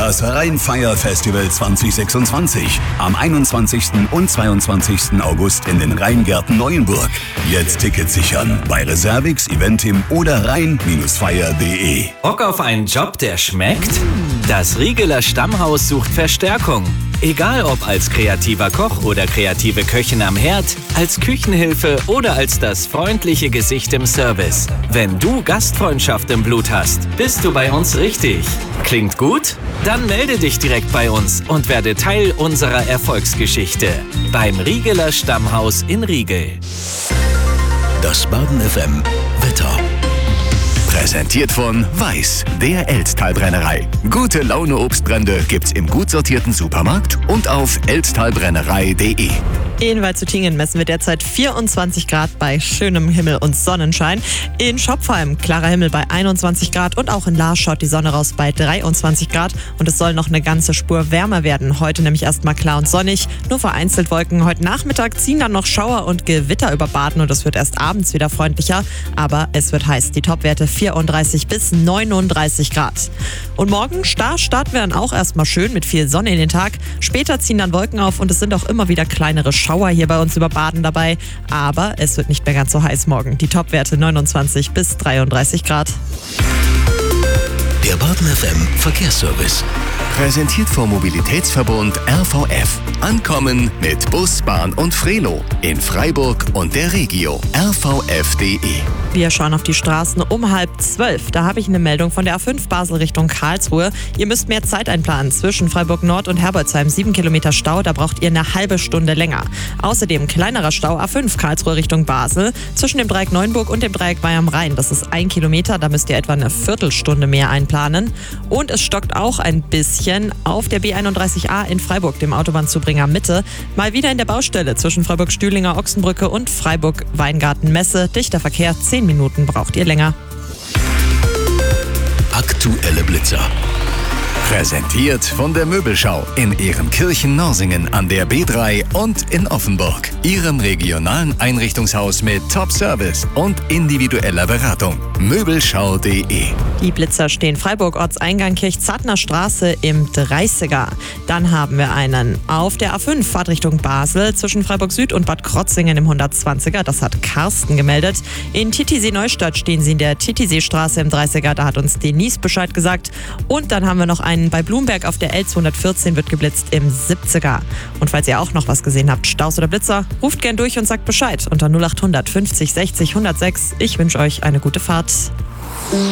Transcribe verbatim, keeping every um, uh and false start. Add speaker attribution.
Speaker 1: Das Rheinfeier-Festival zwanzig sechsundzwanzig. Am einundzwanzigsten und zweiundzwanzigsten August in den Rheingärten Neuenburg. Jetzt Tickets sichern bei Reservix, Eventim oder rhein Feier punkt de.
Speaker 2: Bock auf einen Job, der schmeckt? Das Riegeler Stammhaus sucht Verstärkung. Egal ob als kreativer Koch oder kreative Köchin am Herd, als Küchenhilfe oder als das freundliche Gesicht im Service. Wenn du Gastfreundschaft im Blut hast, bist du bei uns richtig. Klingt gut? Dann melde dich direkt bei uns und werde Teil unserer Erfolgsgeschichte. Beim Riegeler Stammhaus in Riegel.
Speaker 1: Das Baden F M Wetter. Präsentiert von Weiß, der Elsttalbrennerei. Gute Laune Obstbrände gibt's im gut sortierten Supermarkt und auf elsttalbrennerei punkt de.
Speaker 3: In Waldshüttingen messen wir derzeit vierundzwanzig Grad bei schönem Himmel und Sonnenschein. In Schopfheim klarer Himmel bei einundzwanzig Grad und auch in Lars schaut die Sonne raus bei dreiundzwanzig Grad. Und es soll noch eine ganze Spur wärmer werden. Heute nämlich erstmal klar und sonnig, nur vereinzelt Wolken. Heute Nachmittag ziehen dann noch Schauer und Gewitter über Baden und es wird erst abends wieder freundlicher. Aber es wird heiß. Die Topwerte vierunddreißig bis neununddreißig Grad. Und morgen Star starten wir dann auch erstmal schön mit viel Sonne in den Tag. Später ziehen dann Wolken auf und es sind auch immer wieder kleinere Schauer hier bei uns über Baden dabei. Aber es wird nicht mehr ganz so heiß morgen. Die Topwerte neunundzwanzig bis dreiunddreißig Grad.
Speaker 1: Der Baden F M Verkehrsservice. Präsentiert vom Mobilitätsverbund R V F. Ankommen mit Bus, Bahn und Frelo. In Freiburg und der Regio. r v f punkt de.
Speaker 3: Wir schauen auf die Straßen um halb zwölf. Da habe ich eine Meldung von der A fünf Basel Richtung Karlsruhe. Ihr müsst mehr Zeit einplanen. Zwischen Freiburg Nord und Herbolzheim sieben Kilometer Stau. Da braucht ihr eine halbe Stunde länger. Außerdem kleinerer Stau A fünf Karlsruhe Richtung Basel. Zwischen dem Dreieck Neuenburg und dem Dreieck Weih am Rhein. Das ist ein Kilometer. Da müsst ihr etwa eine Viertelstunde mehr einplanen. Und es stockt auch ein bisschen auf der B einunddreißig A in Freiburg, dem Autobahnzubringer Mitte. Mal wieder in der Baustelle zwischen Freiburg-Stühlinger Ochsenbrücke und Freiburg-Weingarten-Messe. Dichter Verkehr, zehn Minuten braucht ihr länger.
Speaker 1: Aktuelle Blitzer. Präsentiert von der Möbelschau in Ehrenkirchen-Norsingen an der B drei und in Offenburg. Ihrem regionalen Einrichtungshaus mit Top-Service und individueller Beratung. Möbelschau punkt de.
Speaker 3: Die Blitzer stehen Freiburg, Ortseingang Kirchzartner Straße im dreißiger. Dann haben wir einen auf der A fünf, Fahrtrichtung Basel, zwischen Freiburg Süd und Bad Krotzingen im hundertzwanziger. Das hat Carsten gemeldet. In Titisee-Neustadt stehen sie in der Titisee-Straße im dreißiger. Da hat uns Denise Bescheid gesagt. Und dann haben wir noch einen bei Blumberg auf der L zweihundertvierzehn, wird geblitzt im siebziger. Und falls ihr auch noch was gesehen habt, Staus oder Blitzer, ruft gern durch und sagt Bescheid unter null acht hundert fünfzig sechzig hundertsechs. Ich wünsche euch eine gute Fahrt.